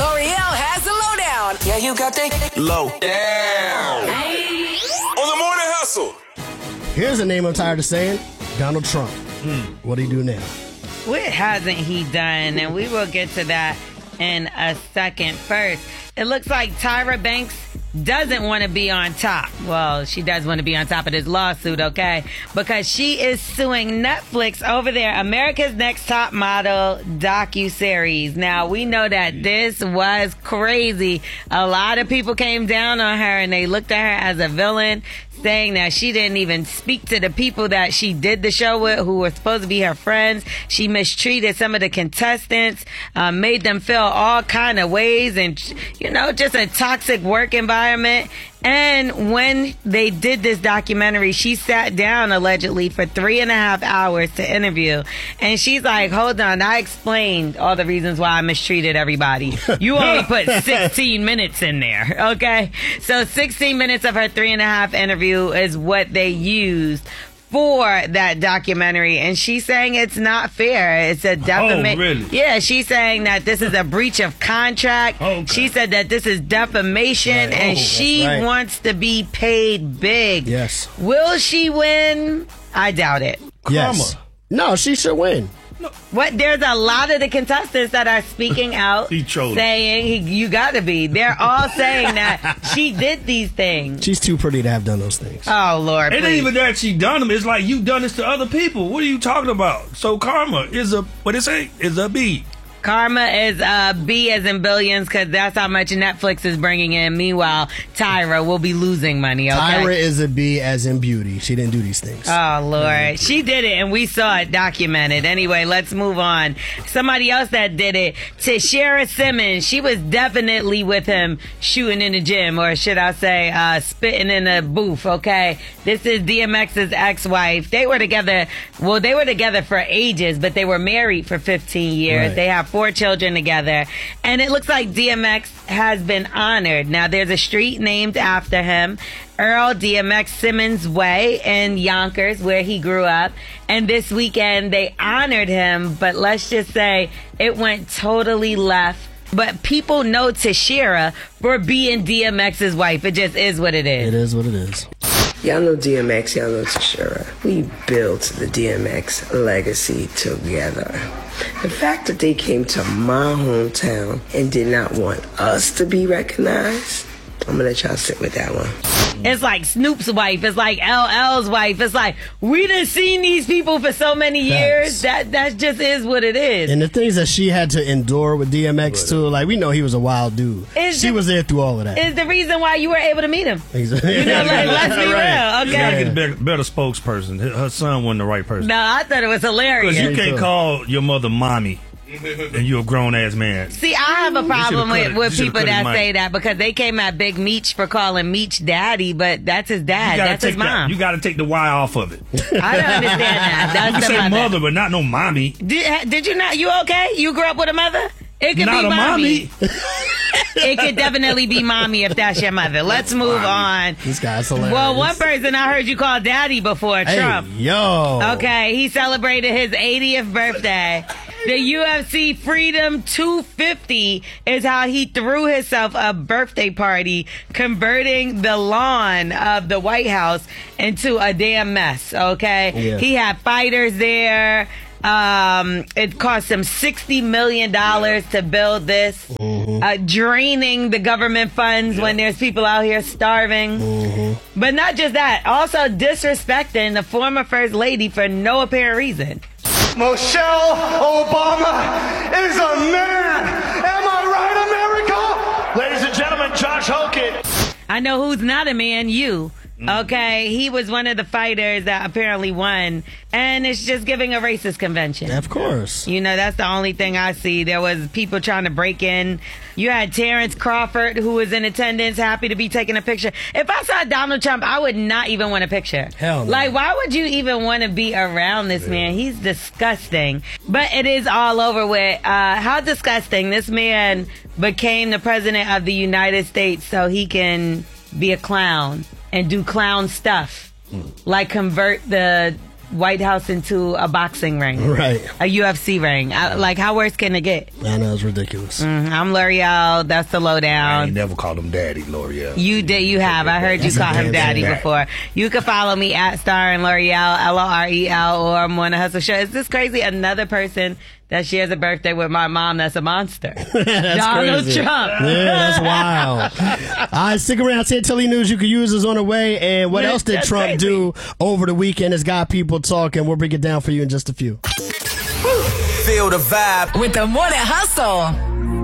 L'Oreal has the lowdown. Yeah, you got that low down. On the Morning Hustle. Here's a name I'm tired of saying. Donald Trump. What'd he do now? What hasn't he done? And we will get to that in a second. First, it looks like Tyra Banks doesn't want to be on top. Well, she does want to be on top of this lawsuit, okay? Because she is suing Netflix over their America's Next Top Model docuseries. Now, we know that this was crazy. A lot of people came down on her and they looked at her as a villain, saying that she didn't even speak to the people that she did the show with who were supposed to be her friends. She mistreated some of the contestants, made them feel all kind of ways, and, just a toxic work environment. And when they did this documentary, she sat down allegedly for 3.5 hours to interview. And she's like, hold on, I explained all the reasons why I mistreated everybody. You only put 16 minutes in there, okay? So 16 minutes of her 3.5 interview is what they used for that documentary, and she's saying it's not fair. It's a defamation. Oh, really? Yeah, she's saying that this is a breach of contract. Okay. She said that this is defamation, and she wants to be paid big. Yes. Will she win? I doubt it. Yes. No, she should win. What? There's a lot of the contestants that are speaking out saying you got to be. They're all saying that she did these things. She's too pretty to have done those things. Oh, Lord, It ain't even that she done them. It's like you done this to other people. What are you talking about? So karma is a B. Karma is B as in billions, because that's how much Netflix is bringing in. Meanwhile, Tyra will be losing money, okay? Tyra is a B as in beauty. She didn't do these things. Oh, Lord. She did it, and we saw it documented. Anyway, let's move on. Somebody else that did it, Tashera Simmons. She was definitely with him shooting in the gym, or should I say spitting in a booth, okay? This is DMX's ex-wife. They were together for ages, but they were married for 15 years. Right. They have 4 children together, and it looks like DMX has been honored. Now, there's a street named after him, Earl DMX Simmons Way in Yonkers, where he grew up, and this weekend they honored him, but let's just say it went totally left. But people know Tashera for being DMX's wife. It just is what it is. It is what it is. Y'all know DMX, y'all know Tashera. We built the DMX legacy together. The fact that they came to my hometown and did not want us to be recognized, I'm gonna let y'all sit with that one. It's like Snoop's wife. It's like LL's wife. It's like, we done seen these people for so many years. That just is what it is. And the things that she had to endure with DMX too, like, we know he was a wild dude. She was there through all of that. Is the reason why you were able to meet him. Exactly. Let's be real, okay? You gotta get a better spokesperson. Her son wasn't the right person. No, I thought it was hilarious. Because you can't call your mother mommy. And you're a grown-ass man. See, I have a problem with people that say that, because they came at Big Meech for calling Meech daddy, but that's his dad. That's his mom. You got to take the Y off of it. I don't understand that. That's you can say mother, but not no mommy. Did you not? You okay? You grew up with a mother? It could not be a mommy. It could definitely be mommy if that's your mother. Let's move on. This guy's hilarious. Well, one person I heard you call daddy before, Trump. Yo. Okay, he celebrated his 80th birthday. The UFC Freedom 250 is how he threw himself a birthday party, converting the lawn of the White House into a damn mess, okay? Yeah. He had fighters there. It cost him $60 million to build this, draining the government funds when there's people out here starving. But not just that, also disrespecting the former first lady for no apparent reason. Michelle Obama is a man. Am I right, America? Ladies and gentlemen, Josh Hogan. I know who's not a man, you. Okay, he was one of the fighters that apparently won, and it's just giving a racist convention. Of course. You know, that's the only thing I see. There was people trying to break in. You had Terrence Crawford, who was in attendance, happy to be taking a picture. If I saw Donald Trump, I would not even want a picture. Hell no. Like, why would you even want to be around this man? He's disgusting. But it is all over with. How disgusting. This man became the president of the United States so he can be a clown and do clown stuff, like convert the White House into a boxing ring. Right. A UFC ring. Like, how worse can it get? I know, it's ridiculous. I'm L'Oreal. That's the I lowdown. ain't never called him Daddy, L'Oreal. You did. You have. I heard you call him Daddy before. You can follow me at Star and L'Oreal, L-O-R-E-L, or Morning Hustle Show. Is this crazy? Another person that shares a birthday with my mom that's a monster. That's Donald crazy. Trump. Yeah, that's wild. All right, stick around. Santilli News you can use is on the way. And what else did that's Trump crazy. do over the weekend has got people talking. We'll break it down for you in just a few. Feel the vibe. With the Morning Hustle.